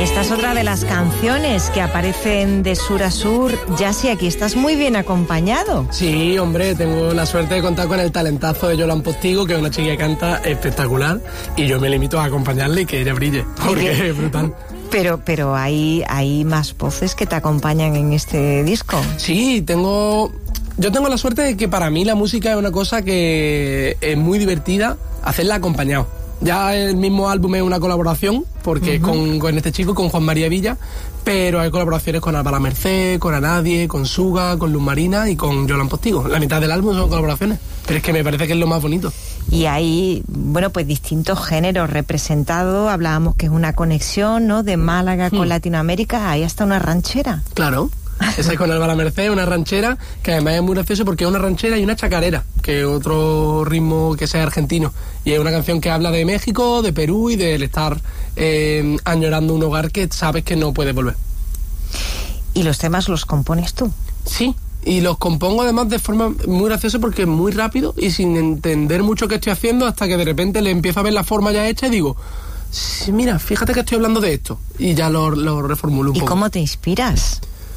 Esta es otra de las canciones que aparecen de sur a sur. Yasi, aquí estás muy bien acompañado. Sí, hombre, tengo la suerte de contar con el talentazo de Yolan Postigo, que es una chica que canta espectacular, y yo me limito a acompañarle y que ella brille, porque es brutal. Pero hay más voces que te acompañan en este disco. Sí, yo tengo la suerte de que para mí la música es una cosa que es muy divertida hacerla acompañado. Ya el mismo álbum es una colaboración, porque con este chico, con Juan María Villa, pero hay colaboraciones con Álvaro Merced, con Anadie, con Suga, con Luz Marina y con Yolan Postigo. La mitad del álbum son colaboraciones, pero es que me parece que es lo más bonito. Y hay, bueno, pues distintos géneros representados. Hablábamos que es una conexión, ¿no?, de Málaga con Latinoamérica. Hay hasta una ranchera. Claro. Esa es con Álvaro Merced, una ranchera, que además es muy gracioso porque es una ranchera y una chacarera, que es otro ritmo que sea argentino. Y es una canción que habla de México, de Perú y del estar añorando un hogar que sabes que no puedes volver. ¿Y los temas los compones tú? Sí, y los compongo además de forma muy graciosa porque es muy rápido y sin entender mucho qué estoy haciendo, hasta que de repente le empiezo a ver la forma ya hecha y digo, sí, mira, fíjate que estoy hablando de esto. Y ya lo reformulo un poco. ¿Y cómo te inspiras?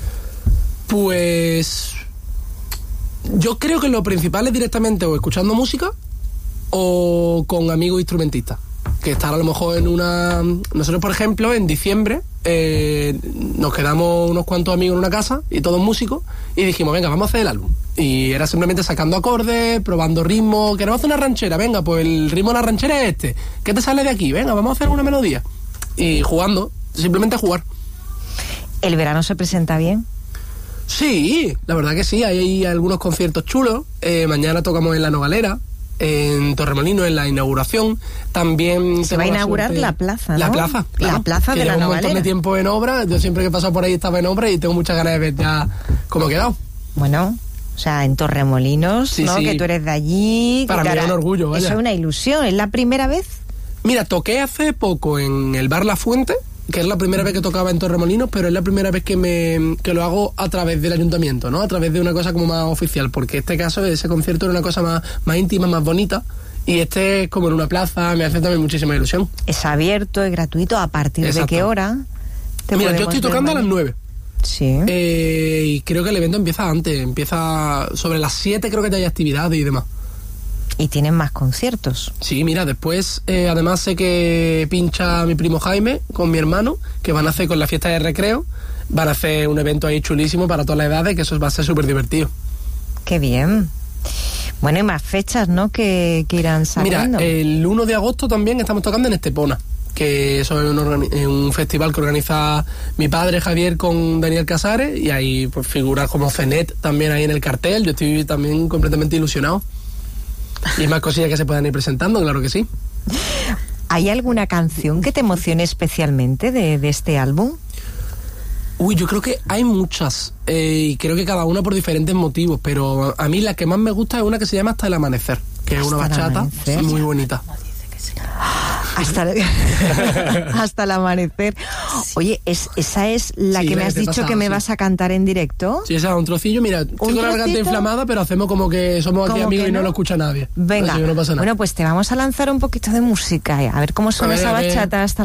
Pues yo creo que lo principal es directamente o escuchando música o con amigos instrumentistas, que estar a lo mejor en una... Nosotros, por ejemplo, en diciembre nos quedamos unos cuantos amigos en una casa y todos músicos, y dijimos, venga, vamos a hacer el álbum. Y era simplemente sacando acordes, probando ritmos. Queremos hacer una ranchera, venga, pues el ritmo de la ranchera es este. ¿Qué te sale de aquí? Venga, vamos a hacer una melodía. Y jugando, simplemente jugar. ¿El verano se presenta bien? Sí, la verdad que sí, hay algunos conciertos chulos. Mañana tocamos en La Nogalera, en Torremolinos, en la inauguración. También se va a inaugurar la plaza, ¿no? La plaza, claro, la plaza de La Nogalera. Lleva un montón de tiempo en obra. Yo siempre que he pasado por ahí estaba en obra y tengo muchas ganas de ver ya cómo ha quedado. Bueno, o sea, en Torremolinos, sí, ¿no? Sí. Que tú eres de allí. Para mí es un orgullo, vaya. Eso es una ilusión. ¿Es la primera vez? Mira, toqué hace poco en el Bar La Fuente, que es la primera vez que tocaba en Torremolinos, pero es la primera vez que lo hago a través del ayuntamiento, ¿no? A través de una cosa como más oficial, porque este caso, ese concierto era una cosa más íntima, más bonita, y este es como en una plaza, me hace también muchísima ilusión. Es abierto, es gratuito. ¿A partir de qué hora? Mira, yo estoy tocando a las 9. Sí. Y creo que el evento empieza antes, empieza sobre las 7, creo que ya hay actividades y demás. ¿Y tienen más conciertos? Sí, mira, después además sé que pincha mi primo Jaime con mi hermano, que van a hacer con la fiesta de recreo, van a hacer un evento ahí chulísimo para todas las edades, que eso va a ser súper divertido. ¡Qué bien! Bueno, hay más fechas, ¿no?, que irán saliendo. Mira, el 1 de agosto también estamos tocando en Estepona, que eso es un festival que organiza mi padre Javier con Daniel Casares, y hay pues figuras como Cenet también ahí en el cartel. Yo estoy también completamente ilusionado. Y más cosillas que se puedan ir presentando, claro que sí. ¿Hay alguna canción que te emocione especialmente de este álbum? Uy, yo creo que hay muchas, y creo que cada una por diferentes motivos, pero a mí la que más me gusta es una que se llama Hasta el Amanecer, que es una bachata muy bonita. Hasta el amanecer. Oye, esa es la que me has dicho que me vas a cantar en directo. Sí, esa es un trocillo. Mira, tengo la garganta inflamada, pero hacemos como que somos aquí amigos y no lo escucha nadie. Venga, no pasa nada. Bueno, pues te vamos a lanzar un poquito de música, a ver cómo suena esa bachata hasta